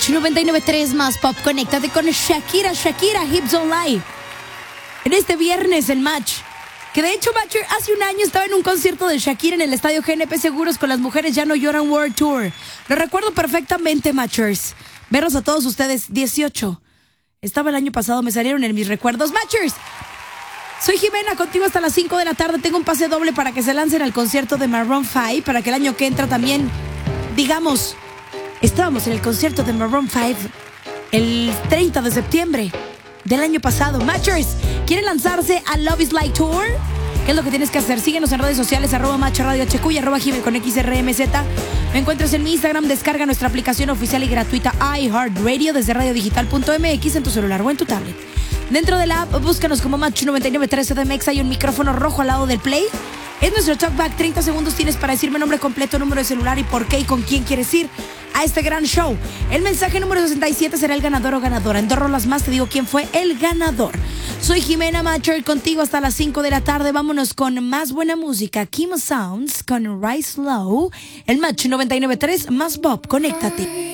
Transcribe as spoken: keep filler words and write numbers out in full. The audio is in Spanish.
Match noventa y nueve punto tres más Pop. Conéctate con Shakira, Shakira, Hips Don't Lie. En este viernes el Match, que de hecho, Matcher, hace un año estaba en un concierto de Shakira en el estadio G N P Seguros con Las Mujeres Ya No Lloran World Tour. Lo recuerdo perfectamente, Matchers. Verlos a todos ustedes, dieciocho. Estaba el año pasado, me salieron en mis recuerdos. Matchers, soy Jimena, contigo hasta las cinco de la tarde. Tengo un pase doble para que se lancen al concierto de Maroon cinco, para que el año que entra también, digamos, estábamos en el concierto de Maroon cinco el treinta de septiembre del año pasado. Matchers, ¿quieren lanzarse al Love is Like Tour? ¿Qué es lo que tienes que hacer? Síguenos en redes sociales, arroba Match Radio H Q y arroba Jimena con X R M Z. Me encuentras en mi Instagram, descarga nuestra aplicación oficial y gratuita iHeartRadio desde radiodigital punto m x en tu celular o en tu tablet. Dentro de la app, búscanos como Match noventa y nueve punto tres C D M X. Hay un micrófono rojo al lado del play. Es nuestro talkback. treinta segundos tienes para decirme nombre completo, número de celular y por qué y con quién quieres ir a este gran show. El mensaje número sesenta y siete será el ganador o ganadora. En dos rolas más te digo quién fue el ganador. Soy Jimena Matcher, contigo hasta las cinco de la tarde. Vámonos con más buena música. Kimo Sounds con Rise Low. El Match noventa y nueve punto tres más Bob. Conéctate.